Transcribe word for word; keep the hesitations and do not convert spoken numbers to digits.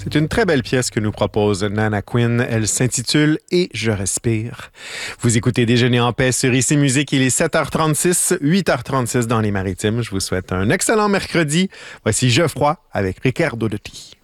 C'est une très belle pièce que nous propose Nana Quinn. Elle s'intitule « Et je respire ». Vous écoutez Déjeuner en paix sur Ici Musique. Il est sept heures trente-six, huit heures trente-six dans les Maritimes. Je vous souhaite un excellent mercredi. Voici Geoffroy avec Ricardo Dotti.